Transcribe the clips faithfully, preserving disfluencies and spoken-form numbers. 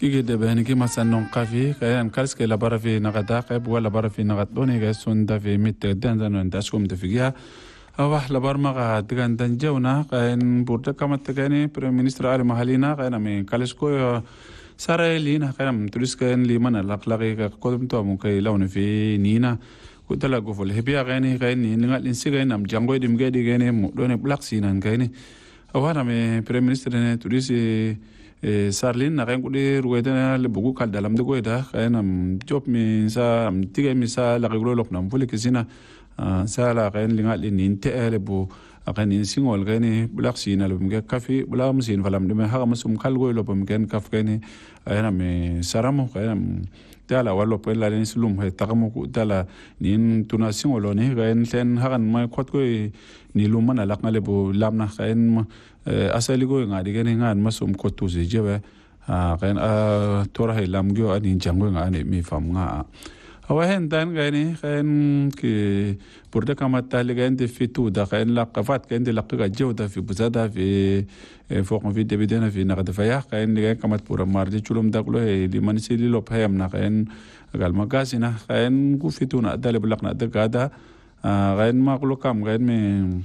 كي دبهني كي مثلا قافي كان كارس كي لبارا في نغدا قيب ولا بارا في نغدوني كي سوندا في ميت دان دان نداسكم دفيها أو لبار ما قاعد كان دنجونا كان بوردا كما تكاني بريم مينستر علي محلينا كان من كالسكو سارة لينا كان تريس كان لي من الأخلاقي كقدم تو ممكن لون في نينا كنت لا قفل هبيا غني غني نقال إنسي غني نام جانغوي دم غادي غني مدون بلاك سينان غني أو أنا من بريم مينستر تريس سارلين نقين كودي رويدنا لبوكو كال دلام دكوي ده كأن أم جوب من سا أم تيجي مسا لقيقولوا لك نام فولي كسينا سا لا كأن لينغال لين تأه لبو أكن ينسينغول كأني بلاك سينا لبمكان كافي بلا مسين فلام دم هذا مسوم كالغوي لبمكان كاف كأني أنا من سرامو كأن تلا والله بيلا لين سلوم هي تقامو تلا نين تناسين ولوني كأن لين هذا ما قد كوي نيلومان لقنا لبو لامنا كأن asali go ngadi gani ngan masum kotu se jebe a kan a tora he lamgyo ani jango ngani mi fam nga awa hen dan gani kan ki burda kamata le gani fitu da kan la qafat kan de la qa jawda fi buzada fi فوق في دبيدنا في نقد فيا كأن لقى كمات بورا مارجي شلون دقلو هي اللي من سيلي لو بهيم نقين قال ما قاسنا كأن كوفيتونا دال بلقنا دقادا كأن ما قلو كام كأن من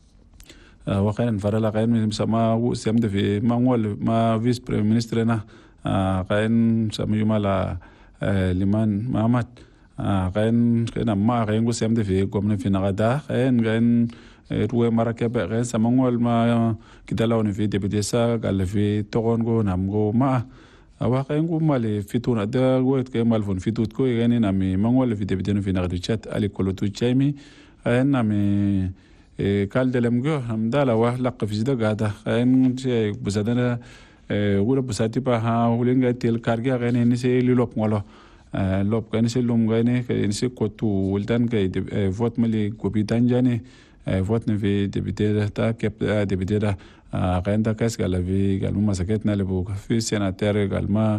وكان فرلا كان من سما سمد في مانول ما فيس بريم مينسترنا كان سما يومالا لمن محمد كان كان ما كان سمد في قمنا في نغدا كان كان روي مركب كان سما مانول ما كده لون في دبيدسا قال في تونغو نامغو ما أو كان قوم مالي في تونا ده قوت كان مالفون في توت كوي كان نامي مانول في دبيدنا في نغدشات علي كلو توجامي كان نامي كال دلمجو همدالا وحلق في زده قاعدة كأن شيء بسدنا ولا بساتي بها ولينغا تيل كارجا كأن نسي للوب ماله لوب كأن نسي لوم كأن نسي كوتو ولدان كي فوت ملي كوبيتان جاني فوت نفي دبيتة تا كيب دبيتة كأن دا كاس قال في قال ما سكتنا لبو في سناتير قال ما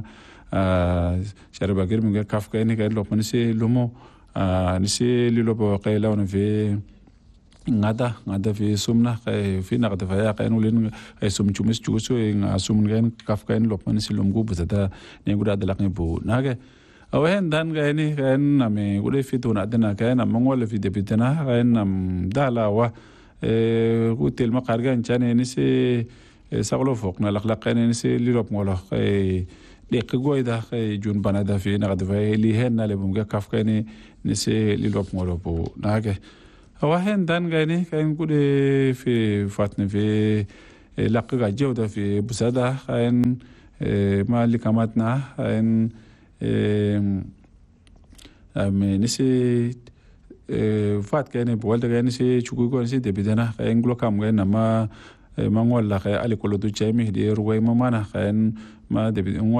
شرب غير من كاف كأن كأن لوب نسي لومو نسي للوب قيلا ونفي ngada ngada fi sumna kay fi naqda faya kay nulin ay sum chumis chuso nga sum ngen kaf kay lokman silum gu buzata ne guda dalak ne bu nage awen dan kay ni kay name gude fi tuna dana kay nam mongol fi debitana kay nam dala wa e gutel maqargan chane ni se saglo fok na laqlaq kay ni se lilop ngolo kay dek goida kay jun banada fi naqda fay li hen na le bum kaf kay ni ni se lilop ngolo bu nage واحد دان غني كان كده في فاتن في لقى جودة في بسادة كان ما اللي كماتنا كان من نسي فات كان بولد كان نسي شو كون نسي دبيدنا كان غلو كام كان ما ما نقول لك على كل دو جامي دي روي ما مانا كان ما دبيد